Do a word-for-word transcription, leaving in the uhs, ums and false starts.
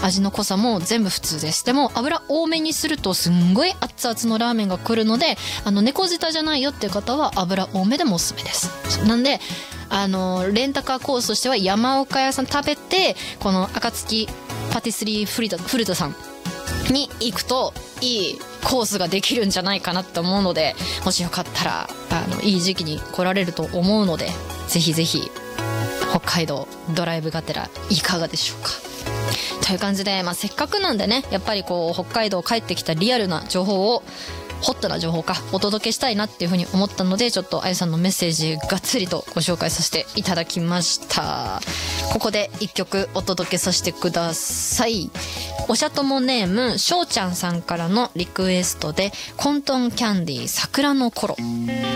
味の濃さも全部普通です。でも油多めにするとすんごい熱々のラーメンが来るので、あの猫舌じゃないよっていう方は油多めでもおすすめです。なんであのレンタカーコースとしては山岡屋さん食べて、この暁パティスリーフリタ古田さんに行くといいコースができるんじゃないかなって思うので、もしよかったらあのいい時期に来られると思うので、ぜひぜひ北海道ドライブがてらいかがでしょうか。という感じで、まあ、せっかくなんでね、やっぱりこう北海道帰ってきたリアルな情報を、ホットな情報かお届けしたいなっていう風に思ったので、ちょっとあゆさんのメッセージがっつりとご紹介させていただきました。ここで一曲お届けさせてください。おしゃともネームしょうちゃんさんからのリクエストで、コントンキャンディー桜の頃。